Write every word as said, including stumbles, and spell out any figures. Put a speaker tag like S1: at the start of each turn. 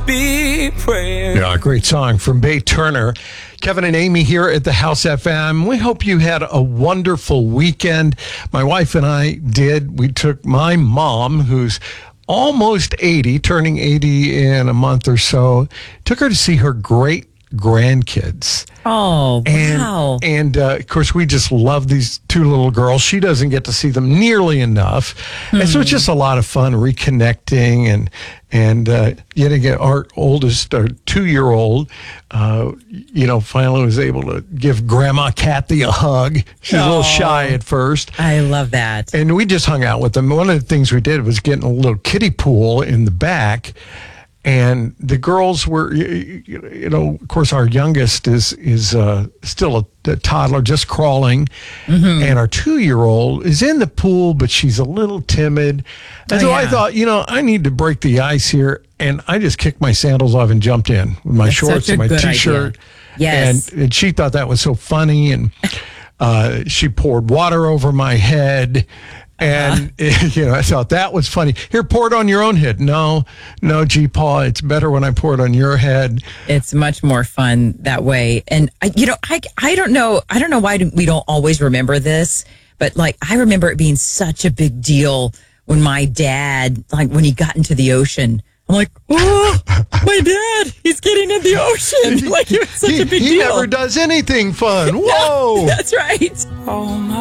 S1: be praying.
S2: Yeah, great song from Bay Turner. Kevin and Amy here at the House F M. We hope you had a wonderful weekend. My wife and I did. We took my mom, who's almost eighty, turning eighty in a month or so, took her to see her great grandkids.
S3: Oh,
S2: and,
S3: wow.
S2: And, uh, of course, we just love these two little girls. She doesn't get to see them nearly enough. Mm. And so it's just a lot of fun reconnecting. And, and uh, yet again, our oldest, our two-year-old, uh, you know, finally was able to give Grandma Kathy a hug. She's oh, a little shy at first.
S3: I love that.
S2: And we just hung out with them. One of the things we did was get in a little kiddie pool in the back. And the girls were, you know, of course, our youngest is is uh, still a, a toddler, just crawling. Mm-hmm. And our two-year-old is in the pool, but she's a little timid. And oh, so yeah. I thought, you know, I need to break the ice here. And I just kicked my sandals off and jumped in with my
S3: That's
S2: shorts and my T-shirt.
S3: Idea. Yes.
S2: And, and she thought that was so funny. And uh, she poured water over my head. And, uh-huh. you know, I thought that was funny. Here, pour it on your own head. No, no, gee, Paul, it's better when I pour it on your head.
S3: It's much more fun that way. And, I, you know, I, I don't know. I don't know why we don't always remember this. But, like, I remember it being such a big deal when my dad, like, when he got into the ocean. I'm like, oh, my dad, he's getting in the ocean. Like, it was such
S2: he,
S3: a big
S2: he
S3: deal.
S2: He never does anything fun. Whoa.
S3: That's right.
S1: Oh, my.